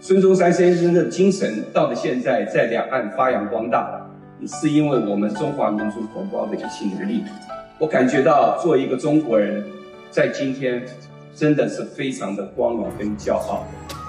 孙中山先生的精神到了现在在两岸发扬光大，也是因为我们中华民族同胞的一起努力。我感觉到做一个中国人，在今天真的是非常的光荣跟骄傲。